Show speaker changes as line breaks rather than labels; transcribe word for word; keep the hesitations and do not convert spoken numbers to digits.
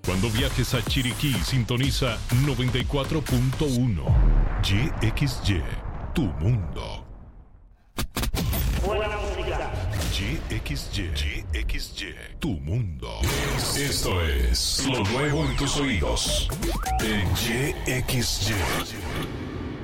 Cuando viajes a Chiriquí, sintoniza noventa y cuatro punto uno. Y X Y, tu mundo.
Buena música.
Y X Y, Y X Y, tu mundo. Esto es lo nuevo en tus oídos. En Y X Y.